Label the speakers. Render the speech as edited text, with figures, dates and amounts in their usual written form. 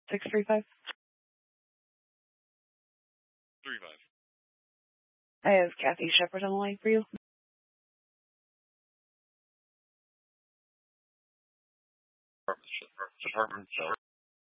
Speaker 1: 635.
Speaker 2: 35.
Speaker 1: I have Kathy Shepard on the line for you.
Speaker 2: Department.